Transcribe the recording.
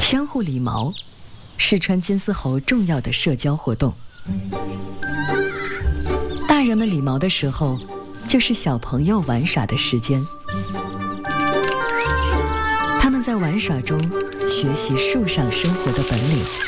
相互理毛是川金丝猴重要的社交活动。大人们理毛的时候，就是小朋友玩耍的时间。他们在玩耍中学习树上生活的本领。